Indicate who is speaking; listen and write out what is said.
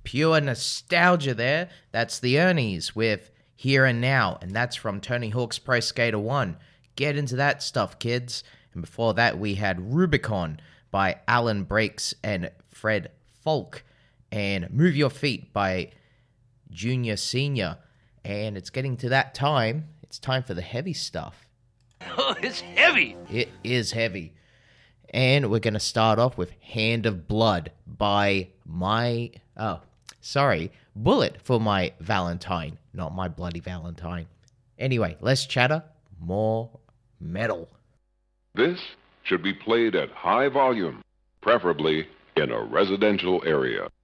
Speaker 1: pure nostalgia there. That's the Ernies with Here and Now, and that's from Tony Hawk's Pro Skater 1. Get into that stuff, kids. And before that, we had Rubicon by Alan Breaks and Fred Falk, and Move Your Feet by Junior Senior. And it's getting to that time. It's time for the heavy stuff.
Speaker 2: Oh, it's heavy.
Speaker 1: It is heavy. And we're going to start off with Hand of Blood by Bullet for My Valentine. Not My Bloody Valentine. Anyway, less chatter, more metal.
Speaker 3: This should be played at high volume, preferably in a residential area.